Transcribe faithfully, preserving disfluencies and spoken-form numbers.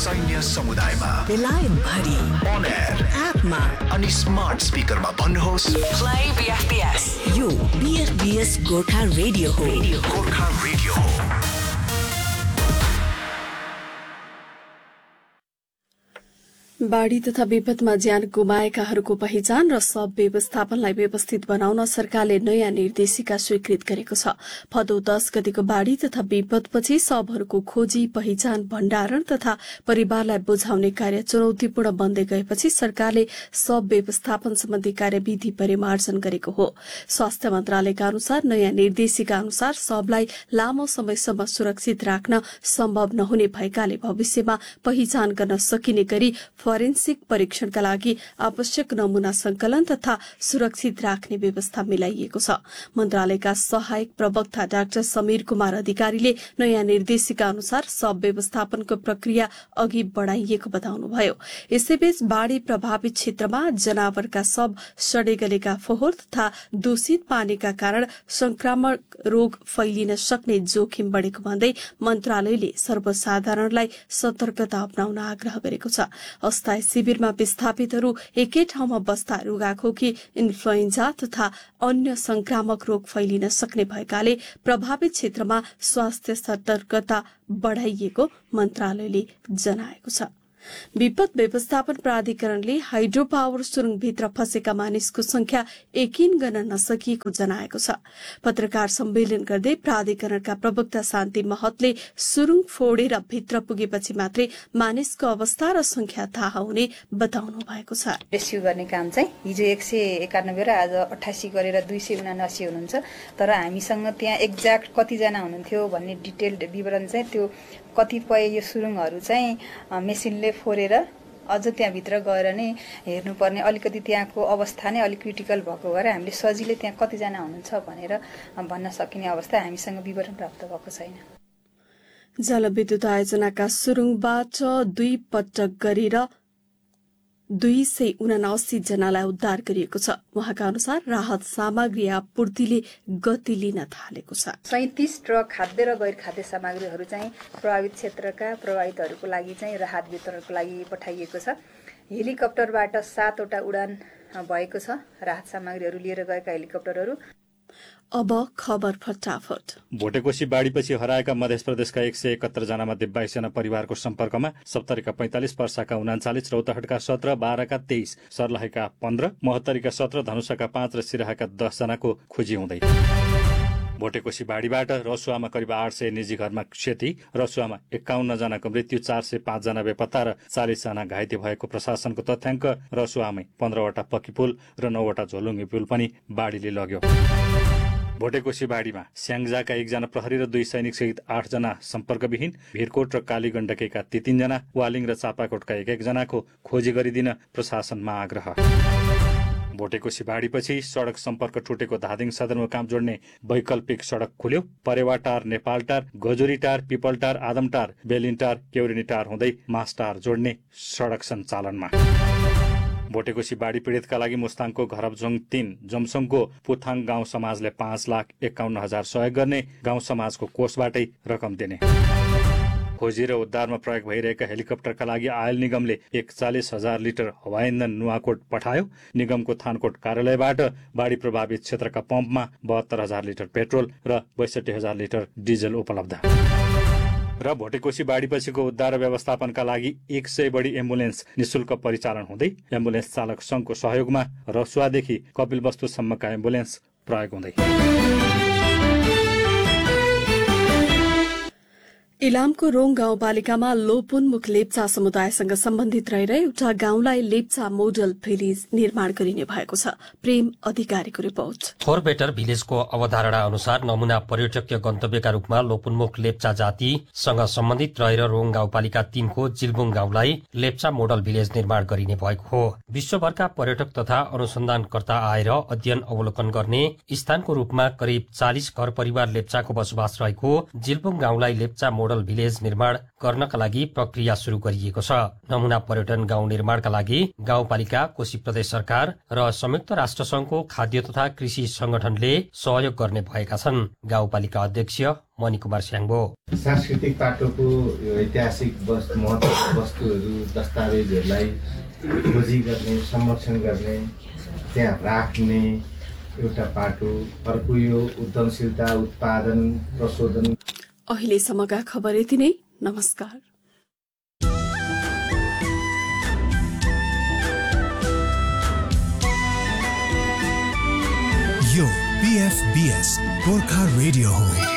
सैन्य समुदायमा, बेलायत भरि, on air, एपमा अनि स्मार्ट स्पिकरमा भन्नुहोस् play B F B S। यो B F B S Gorkha radio हो। गोर्खा रेडियो हो। बाढी तथा विपदमा ज्यान गुमाएकाहरूको पहिचान र शव व्यवस्थापनलाई व्यवस्थित बनाउन सरकारले नयाँ निर्देशिका स्वीकृत गरेको छ। भदौ दस गतिको बाढी तथा विपदपछि शवहरूको खोजी, पहिचान, भण्डारण तथा परिवारलाई बुझाउने कार्य चुनौतीपूर्ण बन्दै गएपछि सरकारले शव व्यवस्थापन सम्बन्धी कार्यविधि परिमार्जन गरेको हो। स्वास्थ्य मन्त्रालयका अनुसार नयाँ निर्देशिका अनुसार शवलाई लामो समयसम्म सुरक्षित राख्न सम्भव नहुने भएकाले भविष्यमा पहिचान गर्न सकिने गरी फोरेन्सिक परीक्षणका लागि आवश्यक नमूना संकलन तथा सुरक्षित राख्ने व्यवस्था मिलाइएको छ। मन्त्रालयका सहायक प्रवक्ता डाक्टर समीर कुमार अधिकारीले नयाँ निर्देशिका अनुसार शव व्यवस्थापनको प्रक्रिया अघि बढ़ाइएको बताउनुभयो। यसैबीच बाढ़ी प्रभावित क्षेत्रमा जनावरका शव, सडे गलेका फोहोर तथा दूषित पानीका कारण संक्रामक रोग फैलिन सक्ने जोखिम बढ़ेको भन्दै मन्त्रालयले सर्वसाधारणलाई सतर्कता अपनाउन आग्रह गरेको छ। अस्थायी शिविरमा विस्थापितहरू एकै ठाउँमा बस्दा रुगाखोकी, इन्फ्लुएन्जा तथा अन्य संक्रामक रोग फैलिन सक्ने भएकाले प्रभावित क्षेत्रमा स्वास्थ्य सतर्कता बढ़ाइएको मन्त्रालयले जनाएको छ। विपद व्यवस्थापन प्राधिकरणले हाइड्रो पावर सुरुङभित्र फँसेका मानिसको संख्या यकिन गर्न नसकिएको जनाएको छ। पत्रकार सम्मेलन गर्दै प्राधिकरणका प्रवक्ता शान्ति महतले सुरुङ फोडेर भित्र पुगेपछि मात्रै मानिसको अवस्था र संख्या थाहा हुने बताउनु भएको छ। रेस्क्यु गर्ने काम चाहिँ हिजो एक सय एकानब्बे र आज अठासी गरेर दुई सय उनासी हुनुहुन्छ। तर हामीसँग त्यहाँ एक्ज्याक्ट कतिजना हुनुहुन्थ्यो भन्ने डिटेल्ड विवरण चाहिँ त्यो कतिपय यो सुरुङहरू चाहिँ मेसिनले फोरेर अझ त्यहाँभित्र गएर नै हेर्नुपर्ने, अलिकति त्यहाँको अवस्था नै अलिक क्रिटिकल भएको भएर हामीले सजिलै त्यहाँ कतिजना हुनुहुन्छ भनेर भन्न सकिने अवस्था हामीसँग विवरण प्राप्त भएको छैन। जलविद्युत आयोजनाका सुरुङबाट दुई पटक गरेर दुई सय उनासी जनालाई उद्धार गरिएको छ। उहाँका अनुसार राहत सामग्री आपूर्तिले गति लिन थालेको छ। सैंतीस ट्रक खाद्य र गैर खाद्य सामग्रीहरू चाहिँ प्रभावित क्षेत्रका प्रभावितहरूको लागि चाहिँ राहत वितरणको लागि पठाइएको छ। हेलिकप्टरबाट सातवटा उडान भएको छ। राहत सामग्रीहरू लिएर गएका हेलिकप्टरहरू। अब खबर फटाफट। भोटेकोशी बाढीपछि हराएका मध्य प्रदेशका एक सय एकहत्तर जना मध्ये बाइस जना परिवारको सम्पर्कमा सप्तरीका पैंतालिस, पर्साका उनाचालिस, रौतहटका सत्र, बाह्रका तेइस, सर्लाहीका पन्ध्र, महोत्तरीका सत्र, धनुषाका पाँच र सिराहाका दस जनाको खोजी हुँदै। भोटेकोशी बाढीबाट रसुवामा करिब आठ सय निजी घरमा क्षति, रसुवामा एकाउन्न जनाको मृत्यु, चार सय पाँच जना बेपत्ता र चालिस जना घाइते भएको प्रशासनको तथ्याङ्क। रसुवामै पन्ध्रवटा पक्की पुल र नौवटा झोलुङ्गे पुल पनि बाढीले लग्यो। भोटेकोशी बाढीमा स्याङ्जाका एकजना प्रहरी र दुई सैनिक सहित आठ जना सम्पर्कविहीन, भिरकोट र कालीगण्डकीका ती तीनजना, वालिङ र चापाकोटका एक एक जनाको खोजी गरिदिन प्रशासनमा आग्रह। भोटेकोशी बाढीपछि सड़क सम्पर्क टुटेको धादिङ सदरमुकाम जोड्ने वैकल्पिक सड़क खुल्यो। परेवाटार, नेपालटार, गजुरीटार, पिपलटार, आदमटार, बेलिनटार, केउरेनीटार हुँदै मासटार जोड्ने सड़क सञ्चालनमा। भोटेकोशी बाढी पीड़ितका लागि मुस्ताङको घरबजोङ तीन, जमसङको पुथाङ गाउँ समाजले पाँच लाख एकाउन्न हजार सहयोग गर्ने, गाउँ समाजको कोषबाटै रकम दिने। खोजी र उद्धारमा प्रयोग भइरहेका हेलिकप्टरका लागि आयल निगमले एकचालिस हजार लिटर हवाई इन्धन नुवाकोट पठायो। निगमको थानकोट कार्यालयबाट बाढी प्रभावित क्षेत्रका पम्पमा बहत्तर हजार लिटर पेट्रोल र बैसठी हजार लिटर डिजल उपलब्ध। र भोटेकोशी बाढीपछिको उद्धार र व्यवस्थापनका लागि एक सय बढी एम्बुलेन्स निशुल्क परिचालन हुँदै। एम्बुलेन्स चालक संघको सहयोगमा रसुवादेखि कपिलवस्तुसम्मका एम्बुलेन्स प्रयोग हुँदै। इलामको रोङ गाउँपालिकामा लोपोन्मुख लेप्चा समुदायसँग सम्बन्धित रहेर एउटा गाउँलाई लेप्चा मोडल भिलेज निर्माण गरिने भएको छ। प्रेम अधिकारीको रिपोर्ट। फोर बेटर भिलेजको अवधारणा अनुसार नमूना पर्यटकीय गन्तव्यका रूपमा लोपोन्मुख लेप्चा जातिसँग सम्बन्धित रहेर रोङ गाउँपालिका तीनको जिल्बुङ गाउँलाई लेप्चा मोडल भिलेज निर्माण गरिने भएको हो। विश्वभरका पर्यटक तथा अनुसन्धानकर्ता आएर अध्ययन अवलोकन गर्ने स्थानको रूपमा करिब चालिस घर परिवार लेप्चाको बसोबास रहेको जिल्बुङ गाउँलाई लेप्चा मोडल मोडल भिलेज निर्माण गर्नका लागि प्रक्रिया शुरू गरिएको छ। नमूना पर्यटन गाउँ निर्माणका लागि गाउँपालिका, कोशी प्रदेश सरकार र संयुक्त राष्ट्र संघको खाद्य तथा कृषि संगठनले सहयोग गर्ने भएका छन्। गाउँपालिका अध्यक्ष मणिकुमार स्याङ्बो सांस्कृतिक पाटोको ऐतिहासिक महत्त्वपूर्ण वस्तुहरू, दस्तावेजहरूलाई खोजी गर्ने, संरक्षण गर्ने, त्यहाँ राख्ने एउटा पाटो। अर्को यो उद्यमशीलता, उत्पादन, प्रशोधन। अहिलेसम्मका खबर यति नै। नमस्कार। यो बीएफबीएस गोर्खा रेडियो हो।